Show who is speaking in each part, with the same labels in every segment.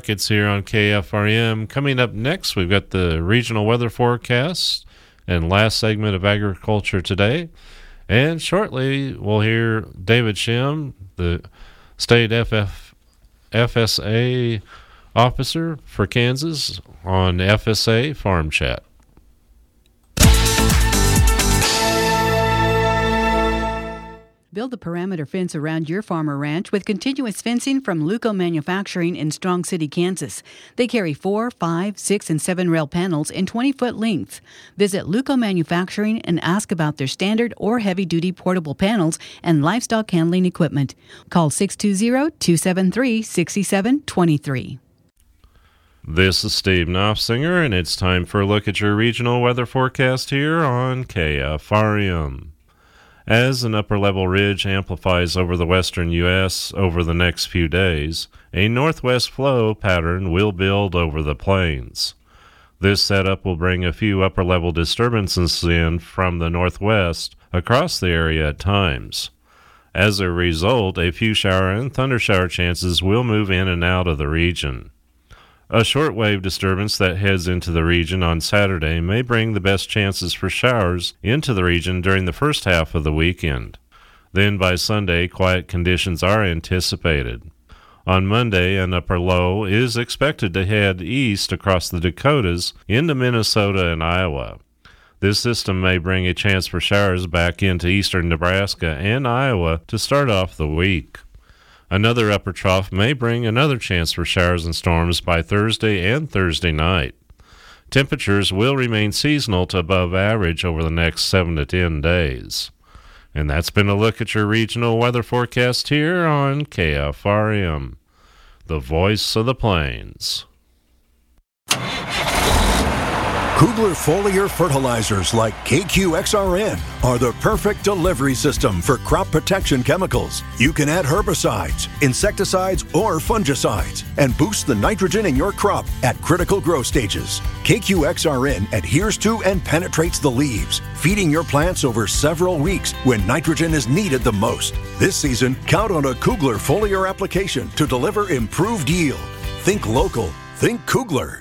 Speaker 1: It's here on KFRM. Coming up next, we've got the regional weather forecast and last segment of Agriculture Today. And shortly, we'll hear David Shim, the state FSA officer for Kansas, on FSA Farm Chat.
Speaker 2: Build a perimeter fence around your farm or ranch with continuous fencing from Luco Manufacturing in Strong City, Kansas. They carry 4, 5, 6, and 7 rail panels in 20-foot lengths. Visit Luco Manufacturing and ask about their standard or heavy-duty portable panels and livestock handling equipment. Call 620-273-6723.
Speaker 1: This is Steve Knopfsinger, and it's time for a look at your regional weather forecast here on KFRM. As an upper-level ridge amplifies over the western U.S. over the next few days, a northwest flow pattern will build over the plains. This setup will bring a few upper-level disturbances in from the northwest across the area at times. As a result, a few shower and thundershower chances will move in and out of the region. A shortwave disturbance that heads into the region on Saturday may bring the best chances for showers into the region during the first half of the weekend. Then by Sunday, quiet conditions are anticipated. On Monday, an upper low is expected to head east across the Dakotas into Minnesota and Iowa. This system may bring a chance for showers back into eastern Nebraska and Iowa to start off the week. Another upper trough may bring another chance for showers and storms by Thursday and Thursday night. Temperatures will remain seasonal to above average over the next 7 to 10 days. And that's been a look at your regional weather forecast here on KFRM, the voice of the plains.
Speaker 3: Kugler foliar fertilizers like KQXRN are the perfect delivery system for crop protection chemicals. You can add herbicides, insecticides, or fungicides and boost the nitrogen in your crop at critical growth stages. KQXRN adheres to and penetrates the leaves, feeding your plants over several weeks when nitrogen is needed the most. This season, count on a Kugler foliar application to deliver improved yield. Think local. Think Kugler.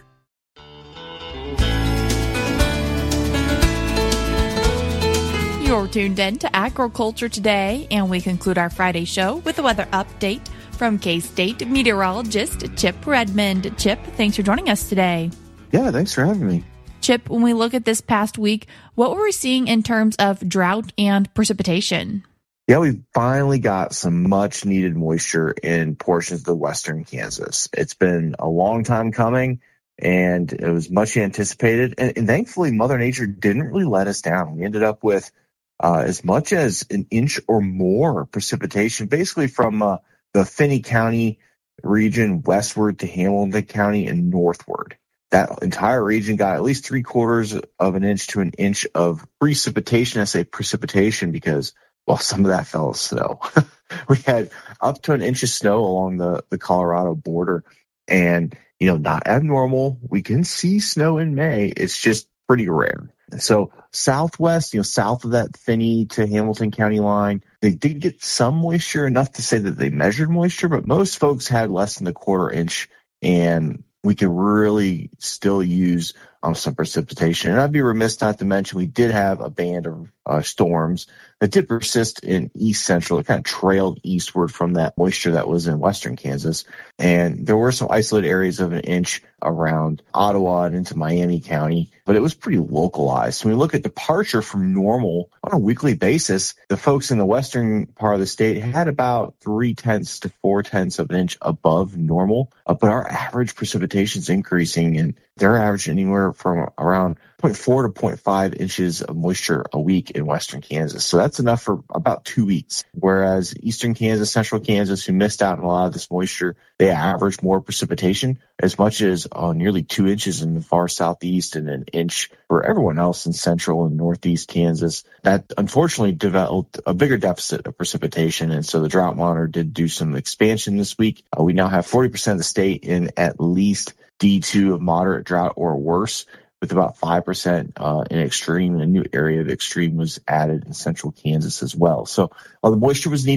Speaker 4: You're tuned in to Agriculture Today, and we conclude our Friday show with a weather update from K-State meteorologist Chip Redmond. Chip, thanks for joining us today.
Speaker 5: Yeah, thanks for having me.
Speaker 4: Chip, when we look at this past week, what were we seeing in terms of drought and precipitation?
Speaker 5: Yeah, we finally got some much needed moisture in portions of the western Kansas. It's been a long time coming, and it was much anticipated. And thankfully, Mother Nature didn't really let us down. We ended up with as much as an inch or more precipitation, basically from the Finney County region westward to Hamilton County and northward. That entire region got at least 3/4 of an inch to an inch of precipitation. I say precipitation because, well, some of that fell as snow. We had up to an inch of snow along the Colorado border, and, not abnormal. We can see snow in May. It's just pretty rare. So southwest, south of that Finney to Hamilton County line, they did get some moisture, enough to say that they measured moisture, but most folks had less than a 1/4 inch, and we could really still use some precipitation. And I'd be remiss not to mention we did have a band of storms that did persist in east central. It kind of trailed eastward from that moisture that was in western Kansas. And there were some isolated areas of an inch around Ottawa and into Miami County, but it was pretty localized. So when we look at departure from normal on a weekly basis, the folks in the western part of the state had about 3/10 to 4/10 of an inch above normal, but our average precipitation is increasing, and they're averaging anywhere from around 0.4 to 0.5 inches of moisture a week in western Kansas. So that's enough for about 2 weeks. Whereas eastern Kansas, central Kansas, who missed out on a lot of this moisture, they average more precipitation, as much as nearly 2 inches in the far southeast and an inch for everyone else in central and northeast Kansas. That unfortunately developed a bigger deficit of precipitation, and so the drought monitor did do some expansion this week. We now have 40% of the state in at least D2 of moderate drought or worse, with about 5% in extreme. A new area of extreme was added in central Kansas as well. So while the moisture was needed,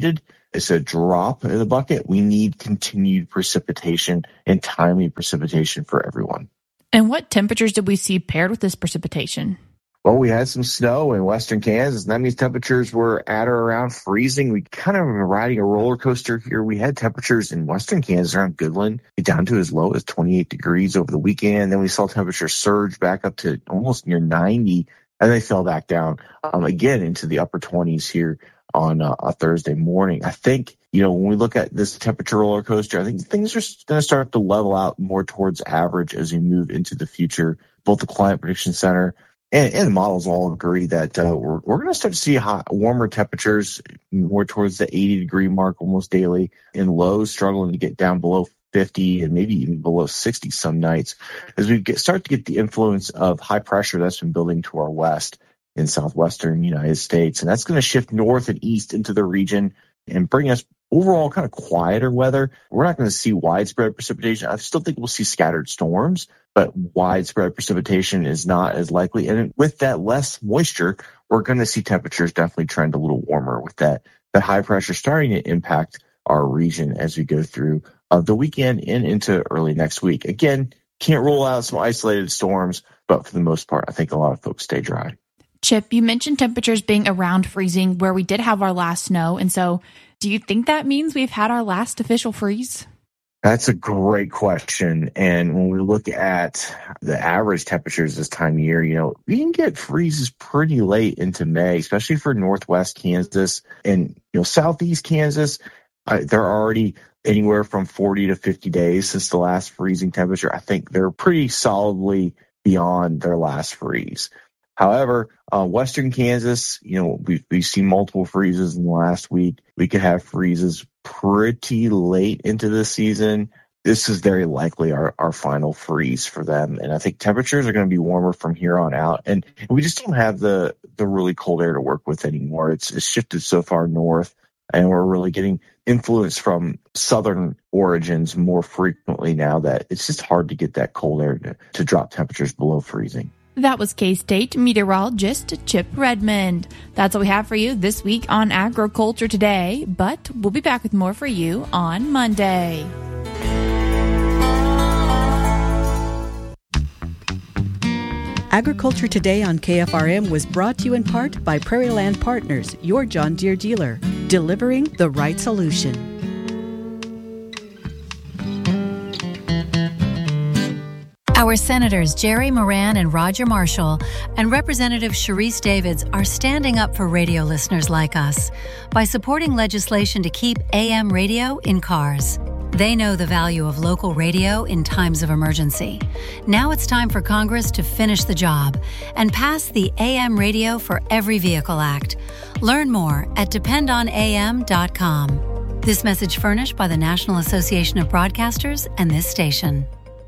Speaker 5: it's a drop in the bucket. We need continued precipitation and timely precipitation for everyone.
Speaker 4: And what temperatures did we see paired with this precipitation?
Speaker 5: Well, we had some snow in western Kansas, and that means temperatures were at or around freezing. We kind of were riding a roller coaster here. We had temperatures in western Kansas around Goodland down to as low as 28 degrees over the weekend. Then we saw temperatures surge back up to almost near 90, and they fell back down again into the upper 20s here on a Thursday morning. I think, when we look at this temperature roller coaster, I think things are going to start to level out more towards average as we move into the future. Both the Climate Prediction Center and the models all agree that we're going to start to see warmer temperatures more towards the 80-degree mark almost daily, and lows struggling to get down below 50 and maybe even below 60 some nights as we start to get the influence of high pressure that's been building to our west in southwestern United States. And that's going to shift north and east into the region and bring us overall kind of quieter weather. We're not going to see widespread precipitation. I still think we'll see scattered storms, but widespread precipitation is not as likely. And with that less moisture, we're going to see temperatures definitely trend a little warmer with that high pressure starting to impact our region as we go through the weekend and into early next week. Again, can't rule out some isolated storms, but for the most part, I think a lot of folks stay dry.
Speaker 4: Chip, you mentioned temperatures being around freezing where we did have our last snow. And so do you think that means we've had our last official freeze?
Speaker 5: That's a great question. And when we look at the average temperatures this time of year, we can get freezes pretty late into May, especially for northwest Kansas and, southeast Kansas. They're already anywhere from 40 to 50 days since the last freezing temperature. I think they're pretty solidly beyond their last freeze. However, western Kansas, we've seen multiple freezes in the last week. We could have freezes pretty late into the season. This is very likely our final freeze for them. And I think temperatures are going to be warmer from here on out. And we just don't have the really cold air to work with anymore. It's shifted so far north, and we're really getting influence from southern origins more frequently now that it's just hard to get that cold air to drop temperatures below freezing.
Speaker 4: That was K-State meteorologist Chip Redmond. That's all we have for you this week on Agriculture Today, but we'll be back with more for you on Monday.
Speaker 2: Agriculture Today on KFRM was brought to you in part by Prairie Land Partners, your John Deere dealer, delivering the right solution.
Speaker 6: Our Senators Jerry Moran and Roger Marshall and Representative Sharice Davids are standing up for radio listeners like us by supporting legislation to keep AM radio in cars. They know the value of local radio in times of emergency. Now it's time for Congress to finish the job and pass the AM Radio for Every Vehicle Act. Learn more at dependonam.com. This message furnished by the National Association of Broadcasters and this station.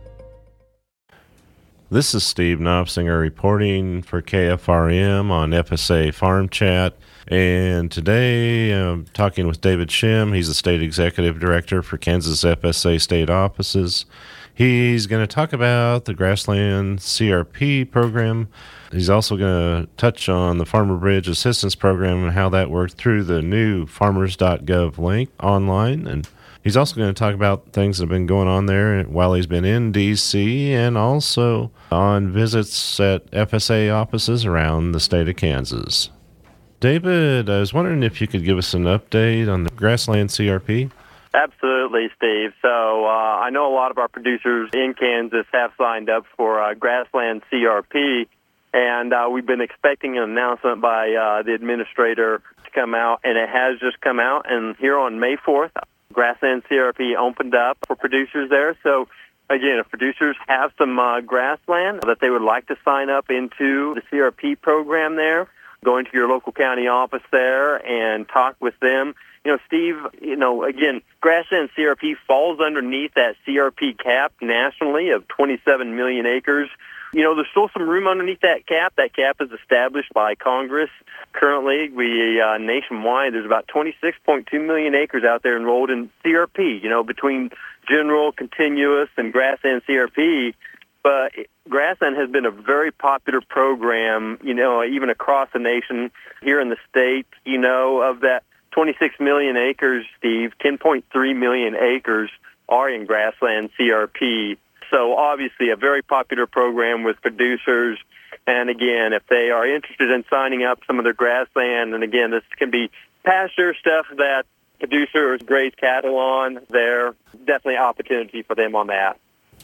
Speaker 1: This is Steve Knopfsinger reporting for KFRM on FSA Farm Chat. And today I'm talking with David Shim. He's the State Executive Director for Kansas FSA State Offices. He's going to talk about the Grassland CRP program. He's also going to touch on the Farmer Bridge Assistance Program and how that worked through the new farmers.gov link online. And he's also going to talk about things that have been going on there while he's been in D.C. and also on visits at FSA offices around the state of Kansas. David, I was wondering if you could give us an update on the Grassland CRP.
Speaker 7: Absolutely, Steve. So I know a lot of our producers in Kansas have signed up for Grassland CRP, and we've been expecting an announcement by the administrator to come out, and it has just come out. And here on May 4th, Grassland CRP opened up for producers there. So, again, if producers have some grassland that they would like to sign up into the CRP program there, go into your local county office there and talk with them. Steve, again, Grassland CRP falls underneath that CRP cap nationally of 27 million acres. There's still some room underneath that cap. That cap is established by Congress. Currently, nationwide, there's about 26.2 million acres out there enrolled in CRP, between general, continuous, and grassland CRP. But grassland has been a very popular program, even across the nation, here in the state, of that 26 million acres, Steve, 10.3 million acres are in grassland CRP. So obviously a very popular program with producers. And again, if they are interested in signing up some of their grassland, and again, this can be pasture stuff that producers graze cattle on, there definitely opportunity for them on that.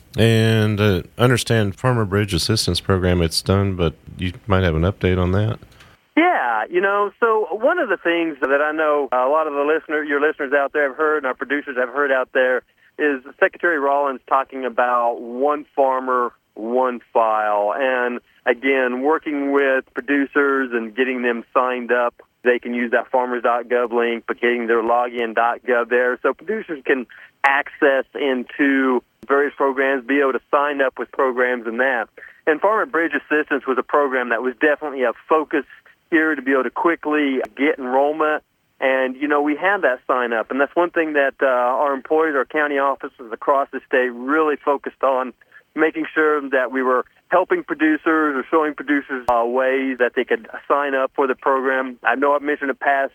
Speaker 1: And understand Farmer Bridge Assistance Program, it's done, but you might have an update on that.
Speaker 7: Yeah, so one of the things that I know a lot of your listeners out there have heard, and our producers have heard out there, is Secretary Rollins talking about one farmer, one file. And again, working with producers and getting them signed up, they can use that farmers.gov link, but getting their login.gov there so producers can access into various programs, be able to sign up with programs and that. And Farmer Bridge Assistance was a program that was definitely a focus here to be able to quickly get enrollment. And, we had that sign up. And that's one thing that our employees, our county offices across the state really focused on, making sure that we were helping producers or showing producers ways that they could sign up for the program. I know I've mentioned in past,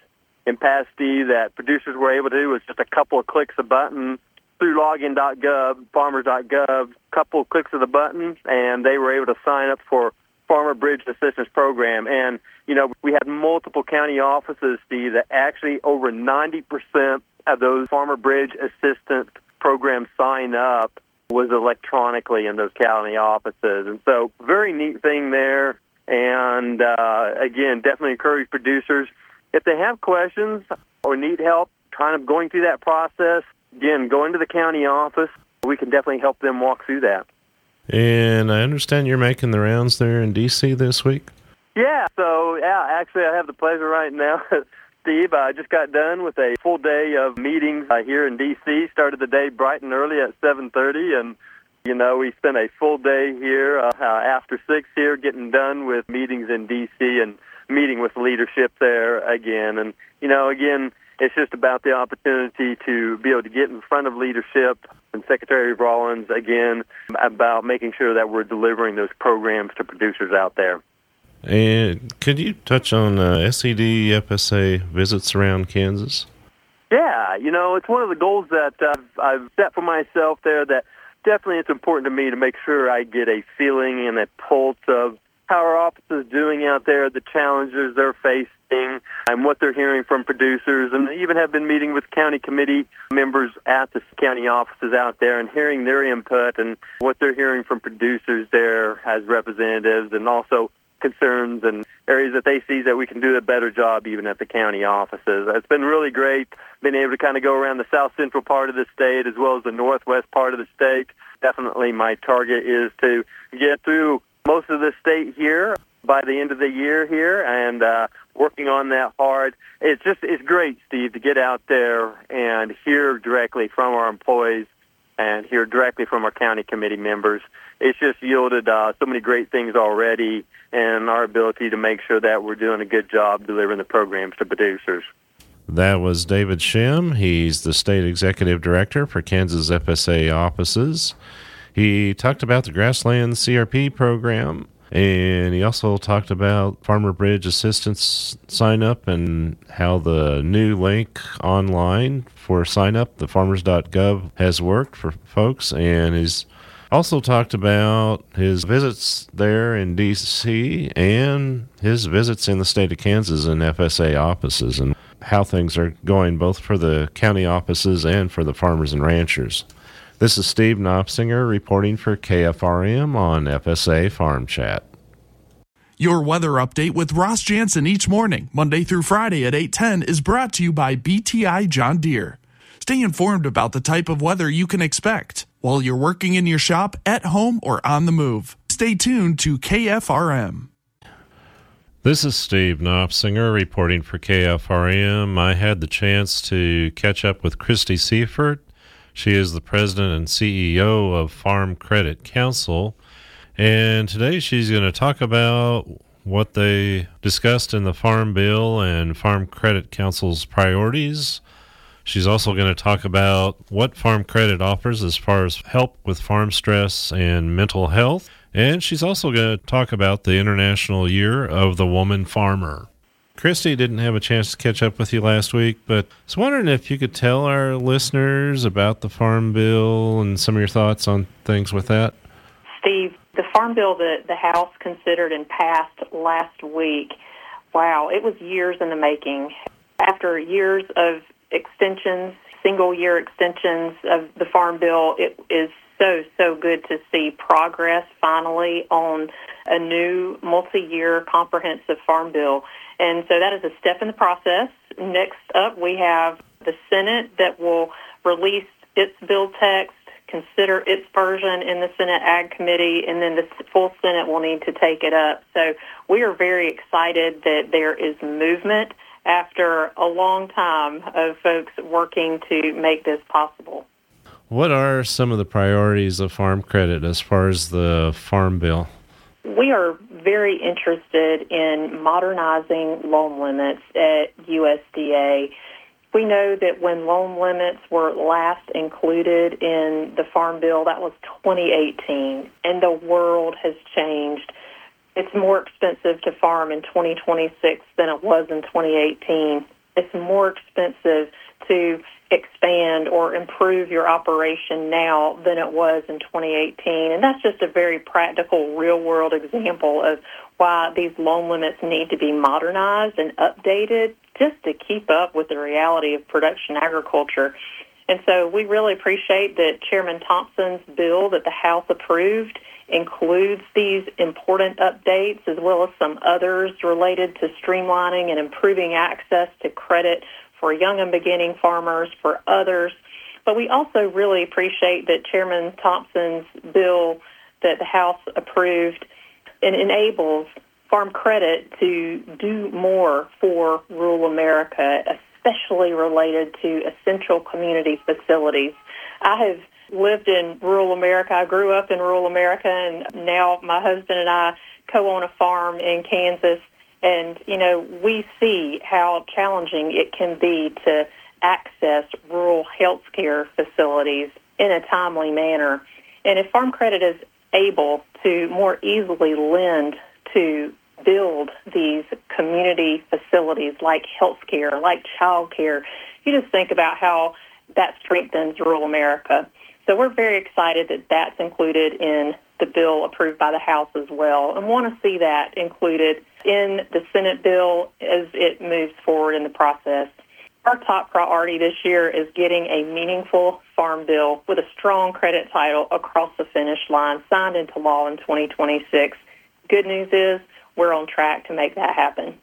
Speaker 7: Steve, that producers were able to do with just a couple of clicks of button through login.gov, farmers.gov, couple of clicks of the button, and they were able to sign up for Farmer Bridge Assistance Program. And, we had multiple county offices, Steve, that actually over 90% of those Farmer Bridge Assistance Program sign up was electronically in those county offices. And so very neat thing there. And, again, definitely encourage producers, if they have questions or need help kind of going through that process, again, go into the county office. We can definitely help them walk through that.
Speaker 1: And I understand you're making the rounds there in D.C. this week?
Speaker 7: Yeah, actually I have the pleasure right now, Steve. I just got done with a full day of meetings here in D.C., started the day bright and early at 7:30, and, we spent a full day here after 6 here getting done with meetings in D.C. and meeting with leadership there again. And, again, it's just about the opportunity to be able to get in front of leadership and Secretary Rollins, again, about making sure that we're delivering those programs to producers out there.
Speaker 1: And could you touch on SED FSA visits around Kansas?
Speaker 7: Yeah, it's one of the goals that I've set for myself there, that definitely it's important to me to make sure I get a feeling and a pulse of how our office is doing out there, the challenges they're facing, and what they're hearing from producers, and even have been meeting with county committee members at the county offices out there and hearing their input and what they're hearing from producers there as representatives, and also concerns and areas that they see that we can do a better job even at the county offices. It's been really great being able to kind of go around the south central part of the state as well as the northwest part of the state. Definitely my target is to get through most of the state here by the end of the year here, and working on that hard. It's great, Steve, to get out there and hear directly from our employees and hear directly from our county committee members. It's just yielded so many great things already, and our ability to make sure that we're doing a good job delivering the programs to producers.
Speaker 1: That was David Shem. He's the State Executive Director for Kansas FSA offices. He talked about the Grassland CRP program, and he also talked about Farmer Bridge Assistance sign-up and how the new link online for sign-up, the farmers.gov, has worked for folks. And he's also talked about his visits there in D.C. and his visits in the state of Kansas in FSA offices and how things are going both for the county offices and for the farmers and ranchers. This is Steve Knopsinger reporting for KFRM on FSA Farm Chat.
Speaker 8: Your weather update with Ross Jansen each morning, Monday through Friday at 8:10, is brought to you by BTI John Deere. Stay informed about the type of weather you can expect while you're working in your shop, at home, or on the move. Stay tuned to KFRM.
Speaker 1: This is Steve Knopsinger reporting for KFRM. I had the chance to catch up with Christy Seifert. She is the president and CEO of Farm Credit Council. And today she's going to talk about what they discussed in the Farm Bill and Farm Credit Council's priorities. She's also going to talk about what Farm Credit offers as far as help with farm stress and mental health. And she's also going to talk about the International Year of the Woman Farmer. Christy didn't have a chance to catch up with you last week, but I was wondering if you could tell our listeners about the Farm Bill and some of your thoughts on things with that.
Speaker 9: Steve, the Farm Bill that the House considered and passed last week, wow, it was years in the making. After years of extensions, single-year extensions of the Farm Bill, it is so good to see progress finally on a new multi-year comprehensive Farm Bill. And so that is a step in the process. Next up, we have the Senate that will release its bill text, consider its version in the Senate Ag Committee, and then the full Senate will need to take it up. So we are very excited that there is movement after a long time of folks working to make this possible.
Speaker 1: What are some of the priorities of Farm Credit as far as the Farm Bill?
Speaker 9: We are very interested in modernizing loan limits at USDA. We know that when loan limits were last included in the Farm Bill, that was 2018, and the world has changed. It's more expensive to farm in 2026 than it was in 2018. It's more expensive to expand or improve your operation now than it was in 2018. And that's just a very practical, real-world example of why these loan limits need to be modernized and updated just to keep up with the reality of production agriculture. And so we really appreciate that Chairman Thompson's bill that the House approved includes these important updates as well as some others related to streamlining and improving access to credit for young and beginning farmers, for others. But we also really appreciate that Chairman Thompson's bill that the House approved and enables Farm Credit to do more for rural America, especially related to essential community facilities. I have lived in rural America. I grew up in rural America, and now my husband and I co-own a farm in Kansas. And, you know, we see how challenging it can be to access rural health care facilities in a timely manner. And if Farm Credit is able to more easily lend to build these community facilities like health care, like child care, you just think about how that strengthens rural America. So we're very excited that that's included in the bill approved by the House as well, and want to see that included in the Senate bill as it moves forward in the process. Our top priority this year is getting a meaningful farm bill with a strong credit title across the finish line, signed into law in 2026. Good news is we're on track to make that happen.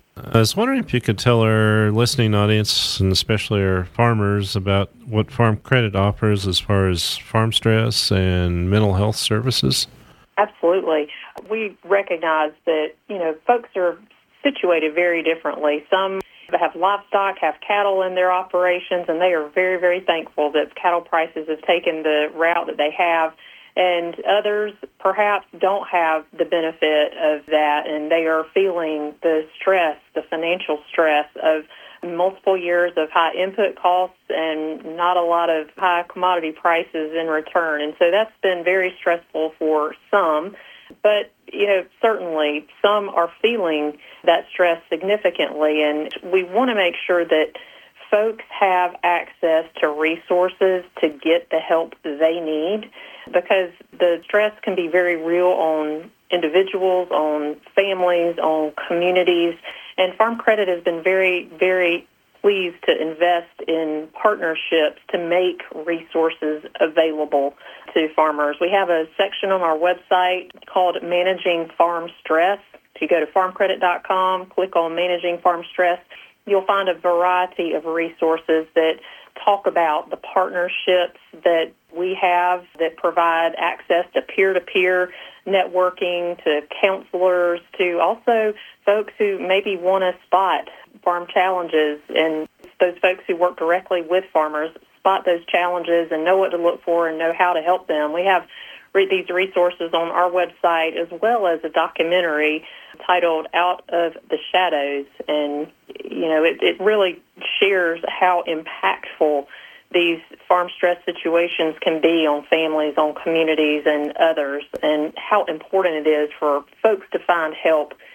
Speaker 1: I was wondering if you could tell our listening audience, and especially our farmers, about what Farm Credit offers as far as farm stress and mental health services.
Speaker 9: Absolutely. We recognize that, you know, folks are situated very differently. Some have livestock, have cattle in their operations, and they are very, very thankful that cattle prices have taken the route that they have. And others perhaps don't have the benefit of that, and they are feeling the stress, the financial stress of multiple years of high input costs and not a lot of high commodity prices in return. And so that's been very stressful for some. But, you know, certainly some are feeling that stress significantly, and we want to make sure that folks have access to resources to get the help they need, because the stress can be very real on individuals, on families, on communities. And Farm Credit has been very, very pleased to invest in partnerships to make resources available to farmers. We have a section on our website called Managing Farm Stress. If you go to farmcredit.com, click on Managing Farm Stress, you'll find a variety of resources that talk about the partnerships that we have that provide access to peer-to-peer networking, to counselors, to also folks who maybe want to spot farm challenges, and those folks who work directly with farmers spot those challenges and know what to look for and know how to help them. We have these resources on our website, as well as a documentary titled Out of the Shadows. And, you know, it really shares how impactful these farm stress situations can be on families, on communities, and others, and how important it is for folks to find help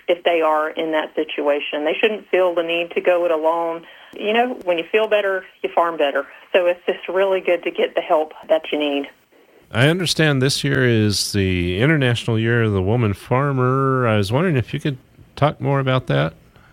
Speaker 9: if they are in that situation. They shouldn't feel the need to go it alone. You know, when you feel better, you farm better. So it's just really good to get the help that you need.
Speaker 1: I understand this year is the International Year of the Woman Farmer. I was wondering if you could talk more about that.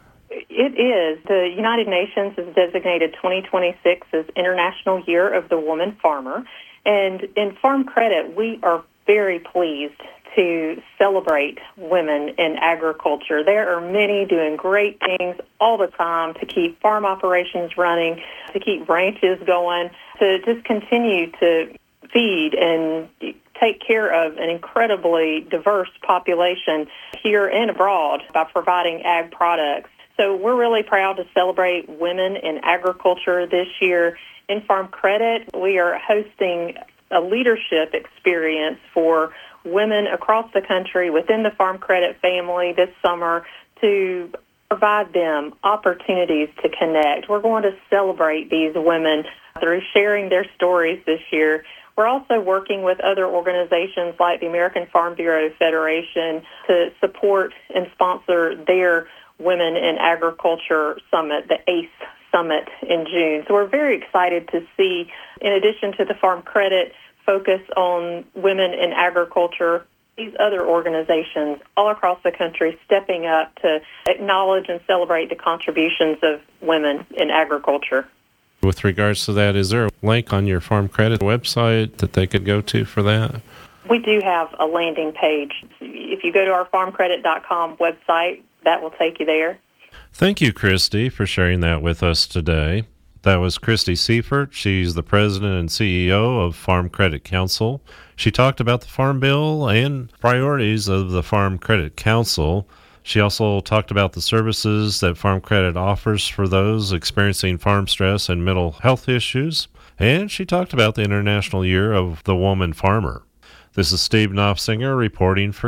Speaker 9: It is. The United Nations has designated 2026 as International Year of the Woman Farmer. And in Farm Credit, we are very pleased to celebrate women in agriculture. There are many doing great things all the time to keep farm operations running, to keep ranches going, to just continue to feed and take care of an incredibly diverse population here and abroad by providing ag products. So we're really proud to celebrate women in agriculture this year. In Farm Credit, we are hosting a leadership experience for women across the country within the Farm Credit family this summer to provide them opportunities to connect. We're going to celebrate these women through sharing their stories this year. We're also working with other organizations like the American Farm Bureau Federation to support and sponsor their Women in Agriculture Summit, the ACE Summit in June. So we're very excited to see, in addition to the Farm Credit focus on women in agriculture, these other organizations all across the country stepping up to acknowledge and celebrate the contributions of women in agriculture.
Speaker 1: With regards to that, is there a link on your Farm Credit website that they could go to for that?
Speaker 9: We do have a landing page. If you go to our farmcredit.com website, that will take you there.
Speaker 1: Thank you, Christy, for sharing that with us today. That was Christy Seifert. She's the president and CEO of Farm Credit Council. She talked about the Farm Bill and priorities of the Farm Credit Council. She also talked about the services that Farm Credit offers for those experiencing farm stress and mental health issues. And she talked about the International Year of the Woman Farmer. This is Steve Knopfsinger reporting for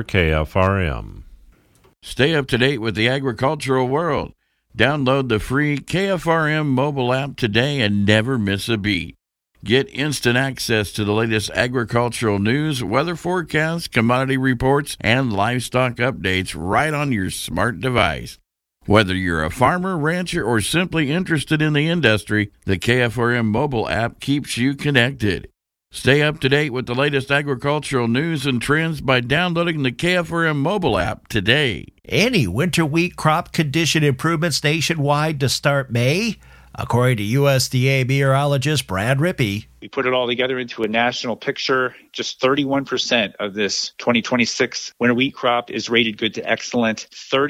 Speaker 1: KFRM.
Speaker 10: Stay up to date with the agricultural world. Download the free KFRM mobile app today and never miss a beat. Get instant access to the latest agricultural news, weather forecasts, commodity reports, and livestock updates right on your smart device. Whether you're a farmer, rancher, or simply interested in the industry, the KFRM mobile app keeps you connected. Stay up to date with the latest agricultural news and trends by downloading the KFRM mobile app today.
Speaker 11: Any winter wheat crop condition improvements nationwide to start May? According to USDA meteorologist Brad Rippey.
Speaker 12: We put it all together into a national picture. Just 31% of this 2026 winter wheat crop is rated good to excellent,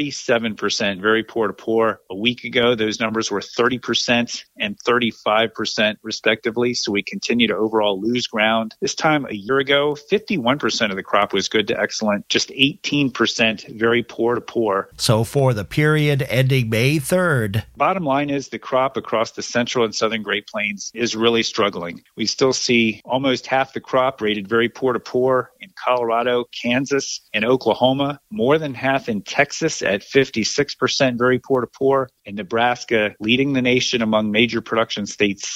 Speaker 12: 37% very poor to poor. A week ago, those numbers were 30% and 35% respectively, so we continue to overall lose ground. This time a year ago, 51% of the crop was good to excellent, just 18% very poor to poor.
Speaker 11: So for the period ending May 3rd.
Speaker 12: Bottom line is the crop across the central and southern Great Plains is really struggling. We still see almost half the crop rated very poor to poor in Colorado, Kansas, and Oklahoma, more than half in Texas at 56% very poor to poor, and Nebraska leading the nation among major production states,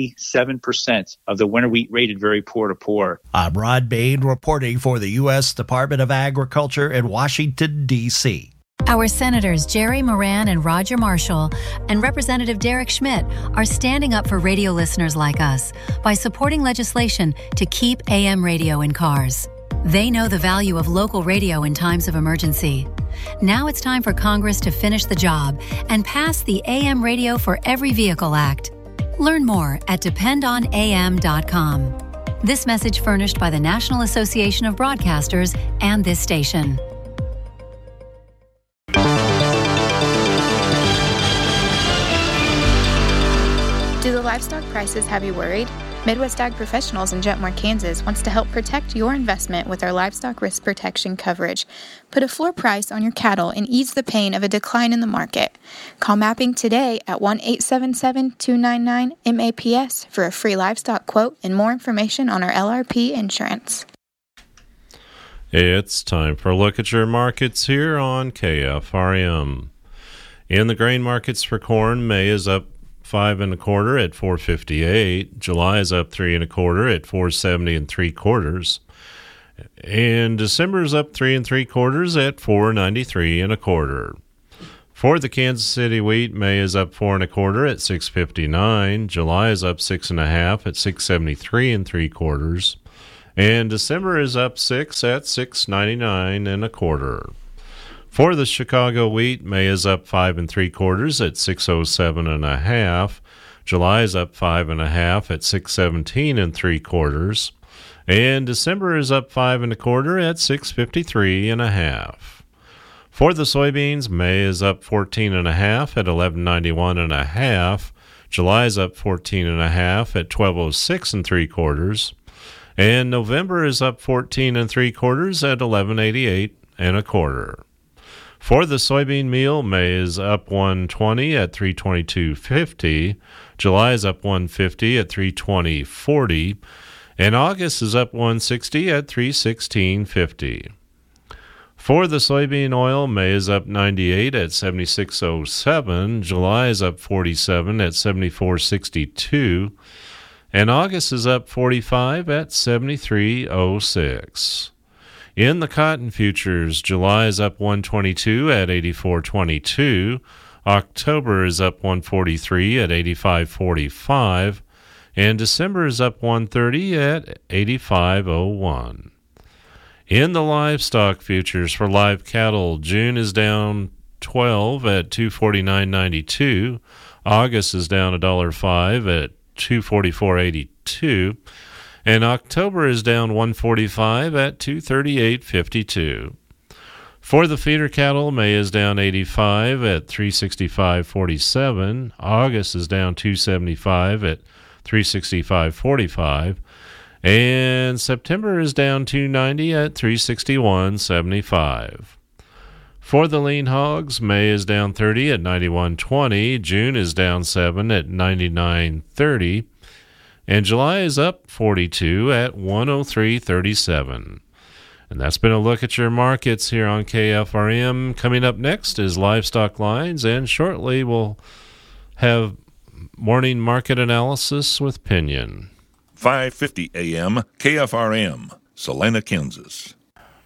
Speaker 12: 67% of the winter wheat rated very poor to poor.
Speaker 11: I'm Rod Bain reporting for the U.S. Department of Agriculture in Washington, D.C.
Speaker 6: Our Senators Jerry Moran and Roger Marshall and Representative Derek Schmidt are standing up for radio listeners like us by supporting legislation to keep AM radio in cars. They know the value of local radio in times of emergency. Now it's time for Congress to finish the job and pass the AM Radio for Every Vehicle Act. Learn more at dependonam.com. This message furnished by the National Association of Broadcasters and this station.
Speaker 13: Do the livestock prices have you worried? Midwest Ag Professionals in Jetmore, Kansas wants to help protect your investment with our livestock risk protection coverage. Put a floor price on your cattle and ease the pain of a decline in the market. Call Mapping today at 1-877-299-MAPS for a free livestock quote and more information on our LRP insurance.
Speaker 1: It's time for a look at your markets here on KFRM. In the grain markets for corn, May is up 5 1/4 at $4.58. July is up 3 1/4 at $4.70 3/4. And December is up 3 3/4 at $4.93 1/4. For the Kansas City wheat, May is up 4 1/4 at $6.59. July is up 6 1/2 at $6.73 3/4. And December is up 6 at $6.99 1/4. For the Chicago wheat, May is up 5 3/4 at $6.07 1/2. July is up 5 1/2 at $6.17 3/4. And December is up 5 1/4 at $6.53 1/2. For the soybeans, May is up 14 1/2 at $11.91 1/2. July is up 14 1/2 at $12.06 3/4. And November is up 14 3/4 at $11.88 1/4. For the soybean meal, May is up 1.20 at $3.2250. July is up 1.50 at $3.2040. And August is up 1.60 at $3.1650. For the soybean oil, May is up 98 at $76.07. July is up 47 at $74.62. And August is up 45 at $73.06. In the cotton futures, July is up 122 at 84.22. October is up 143 at 85.45. And December is up 130 at 85.01. In the livestock futures for live cattle, June is down 12 at $249.92. August is down $1.05 at $244.82. And October is down $145 at $238.52. For the feeder cattle, May is down 85 at $365.47. August is down $275 at $365.45. And September is down $290 at $361.75. For the lean hogs, May is down 30 at $91.20. June is down 7 at $99.30. And July is up 42 at $103.37. And that's been a look at your markets here on KFRM. Coming up next is Livestock Lines, and shortly we'll have morning market analysis with Pinion.
Speaker 14: 5:50 a.m. KFRM, Salina, Kansas.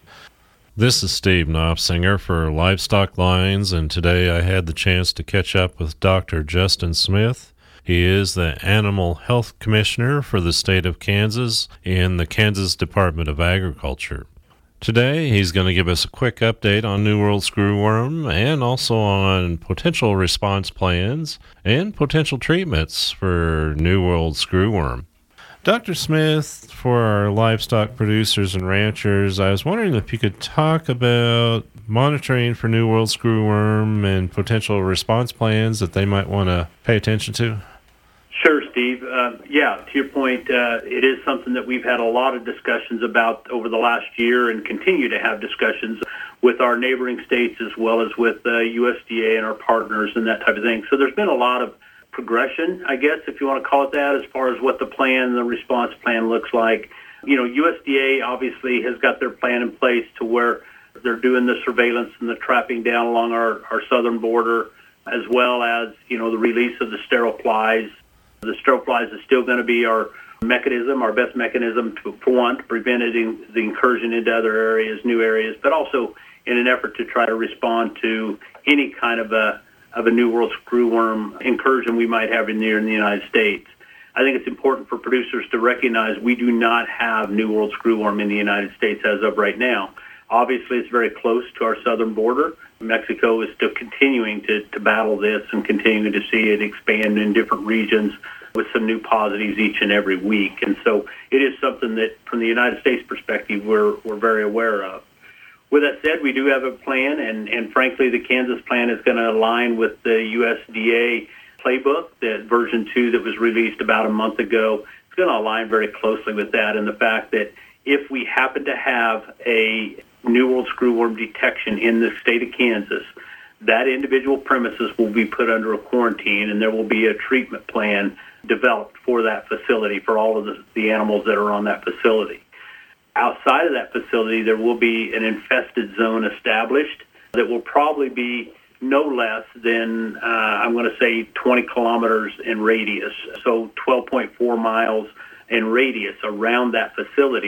Speaker 1: This is Steve Knopfsinger for Livestock Lines, and today I had the chance to catch up with Dr. Justin Smith. He is the Animal Health Commissioner for the state of Kansas in the Kansas Department of Agriculture. Today, he's going to give us a quick update on New World Screwworm and also on potential response plans and potential treatments for New World Screwworm. Dr. Smith, for our livestock producers and ranchers, I was wondering if you could talk about monitoring for New World Screwworm and potential response plans that they might want to pay attention to.
Speaker 15: Sure, Steve. To your point, it is something that we've had a lot of discussions about over the last year and continue to have discussions with our neighboring states as well as with USDA and our partners and that type of thing. So there's been a lot of progression, I guess, if you want to call it that, as far as what the plan, the response plan looks like. You know, USDA obviously has got their plan in place to where they're doing the surveillance and the trapping down along our southern border, as well as, you know, the release of the sterile flies. The sterile flies is still going to be our mechanism, our best mechanism to prevent the incursion into other areas, new areas, but also in an effort to try to respond to any kind of a New World Screwworm incursion we might have in the United States. I think it's important for producers to recognize we do not have New World Screwworm in the United States as of right now. Obviously, it's very close to our southern border. Mexico is still continuing to battle this and continuing to see it expand in different regions with some new positives each and every week. And so it is something that, from the United States perspective, we're very aware of. With that said, we do have a plan, and frankly, the Kansas plan is going to align with the USDA playbook, that version 2 that was released about a month ago. It's going to align very closely with that, and the fact that if we happen to have a New World Screwworm detection in the state of Kansas, that individual premises will be put under a quarantine, and there will be a treatment plan developed for that facility, for all of the animals that are on that facility. Outside of that facility, there will be an infested zone established that will probably be no less than, I'm going to say, 20 kilometers in radius, so 12.4 miles in radius around that facility,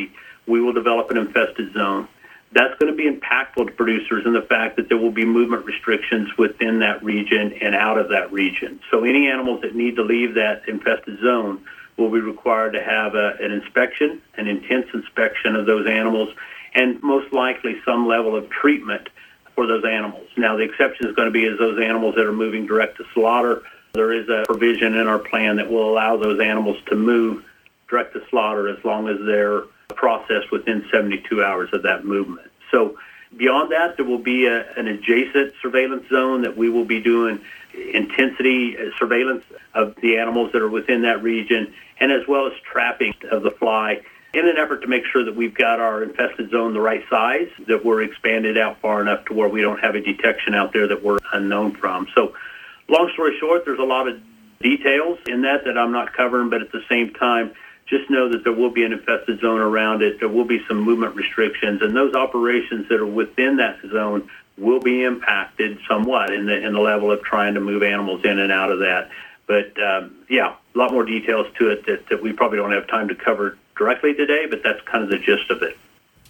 Speaker 15: we will develop an infested zone. That's going to be impactful to producers in the fact that there will be movement restrictions within that region and out of that region. So any animals that need to leave that infested zone will be required to have an inspection, an intense inspection of those animals, and most likely some level of treatment for those animals. Now, the exception is going to be is those animals that are moving direct to slaughter. There is a provision in our plan that will allow those animals to move direct to slaughter as long as they're processed within 72 hours of that movement. So beyond that, there will be an adjacent surveillance zone that we will be doing intensity surveillance of the animals that are within that region, and as well as trapping of the fly in an effort to make sure that we've got our infested zone the right size, that we're expanded out far enough to where we don't have a detection out there that we're unknown from. So long story short, there's a lot of details in that I'm not covering, but at the same time, just know that there will be an infested zone around it. There will be some movement restrictions, and those operations that are within that zone will be impacted somewhat in the level of trying to move animals in and out of that. But, a lot more details to it that we probably don't have time to cover directly today, but that's kind of the gist of it.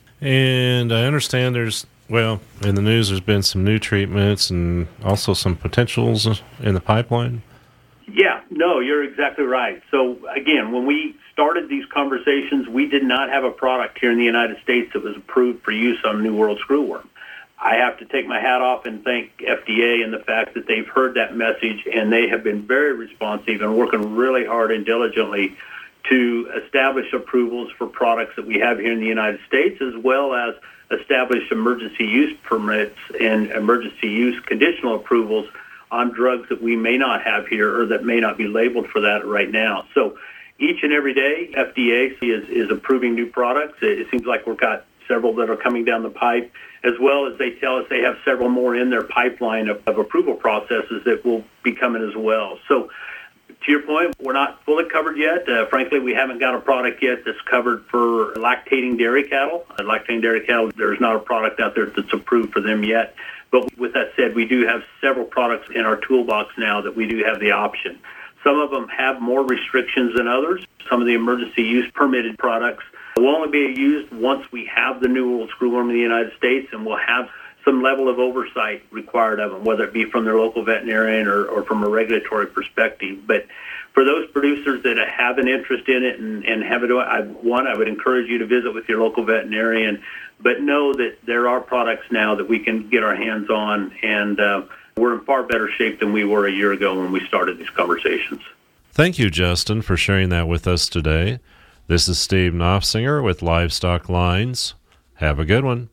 Speaker 1: And I understand in the news there's been some new treatments and also some potentials in the pipeline.
Speaker 15: Yeah, no, you're exactly right. So, again, when we started these conversations, we did not have a product here in the United States that was approved for use on New World screwworm. I have to take my hat off and thank FDA and the fact that they've heard that message, and they have been very responsive and working really hard and diligently to establish approvals for products that we have here in the United States, as well as establish emergency use permits and emergency use conditional approvals on drugs that we may not have here or that may not be labeled for that right now. So each and every day, FDA is approving new products. It seems like we've got several that are coming down the pipe, as well as they tell us they have several more in their pipeline of approval processes that will be coming as well. So to your point, we're not fully covered yet. Frankly, we haven't got a product yet that's covered for lactating dairy cattle. Lactating dairy cattle, there's not a product out there that's approved for them yet. But with that said, we do have several products in our toolbox now that we do have the option. Some of them have more restrictions than others. Some of the emergency use permitted products will only be used once we have the New World screwworm in the United States, and we'll have some level of oversight required of them, whether it be from their local veterinarian or from a regulatory perspective. But for those producers that have an interest in it and have it, I would encourage you to visit with your local veterinarian, but know that there are products now that we can get our hands on, and we're in far better shape than we were a year ago when we started these conversations.
Speaker 1: Thank you, Justin, for sharing that with us today. This is Steve Knopfsinger with Livestock Lines. Have a good one.